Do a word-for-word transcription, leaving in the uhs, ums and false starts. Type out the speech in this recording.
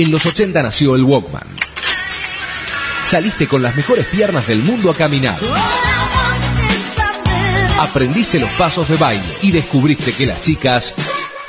En los ochenta nació el Walkman. Saliste con las mejores piernas del mundo a caminar. Aprendiste los pasos de baile y descubriste que las chicas